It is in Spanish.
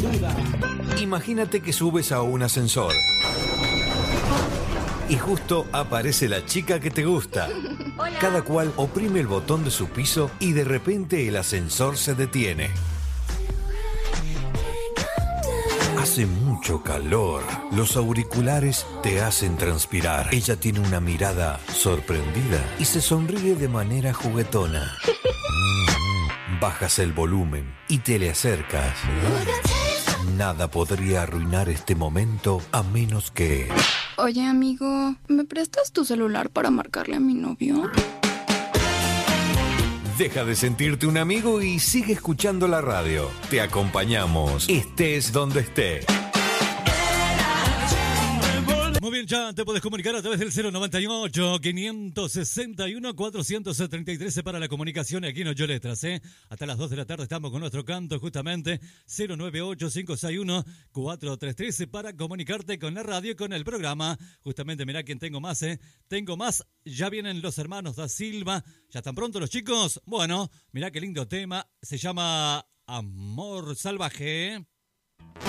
Imagínate que subes a un ascensor y justo aparece la chica que te gusta. Hola. Cada cual oprime el botón de su piso y de repente el ascensor se detiene. Hace mucho calor. Los auriculares te hacen transpirar. Ella tiene una mirada sorprendida y se sonríe de manera juguetona. Bajas el volumen y te le acercas. Nada podría arruinar este momento a menos que... Oye, amigo, ¿me prestas tu celular para marcarle a mi novio? Deja de sentirte un amigo y sigue escuchando la radio. Te acompañamos, estés donde estés. Muy bien, ya te puedes comunicar a través del 098-561-433 para la comunicación aquí en Ocho Letras, ¿eh? Hasta las 2 de la tarde estamos con nuestro canto, justamente 098-561-433 para comunicarte con la radio y con el programa. Justamente, mirá quién tengo más, ¿eh? Tengo más, ya vienen los hermanos da Silva. ¿Ya están pronto los chicos? Bueno, mirá qué lindo tema, se llama Amor Salvaje.